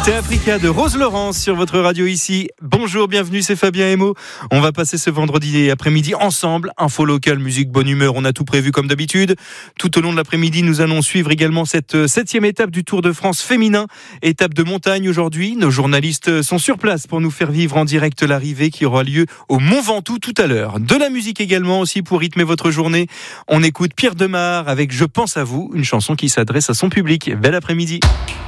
C'était Africa de Rose Laurence sur votre radio ici. Bonjour, bienvenue, c'est Fabien Emo. On va passer ce vendredi après-midi ensemble. Info locale, musique, bonne humeur, on a tout prévu comme d'habitude. Tout au long de l'après-midi, nous allons suivre également cette 7e étape du Tour de France féminin. Étape de montagne aujourd'hui. Nos journalistes sont sur place pour nous faire vivre en direct l'arrivée qui aura lieu au Mont Ventoux tout à l'heure. De la musique également aussi pour rythmer votre journée. On écoute Pierre Demar avec Je pense à vous, une chanson qui s'adresse à son public. Bel après-midi.